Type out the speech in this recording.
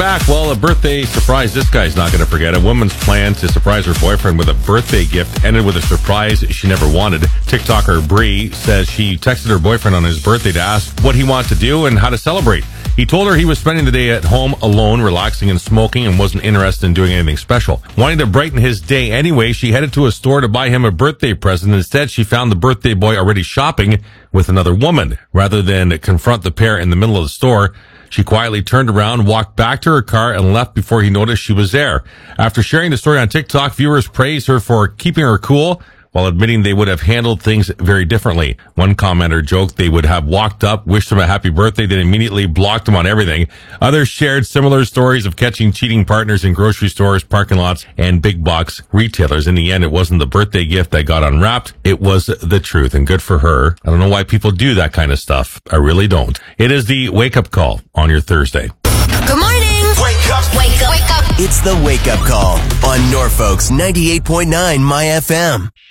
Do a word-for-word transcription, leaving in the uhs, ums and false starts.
Back. Well, a birthday surprise this guy's not going to forget. A woman's plan to surprise her boyfriend with a birthday gift ended with a surprise she never wanted. TikToker Bree says she texted her boyfriend on his birthday to ask what he wanted to do and how to celebrate. He told her he was spending the day at home alone, relaxing and smoking, and wasn't interested in doing anything special. Wanting to brighten his day anyway, she headed to a store to buy him a birthday present. Instead, she found the birthday boy already shopping with another woman. Rather than confront the pair in the middle of the store, she quietly turned around, walked back to her car, and left before he noticed she was there. After sharing the story on TikTok, viewers praised her for keeping her cool, while admitting they would have handled things very differently. One commenter joked they would have walked up, wished him a happy birthday, then immediately blocked him on everything. Others shared similar stories of catching cheating partners in grocery stores, parking lots, and big box retailers. In the end, it wasn't the birthday gift that got unwrapped. It was the truth, and good for her. I don't know why people do that kind of stuff. I really don't. It is the wake-up call on your Thursday. Good morning. Wake up. Wake up. Wake up. It's the wake up call on Norfolk's ninety-eight point nine My F M.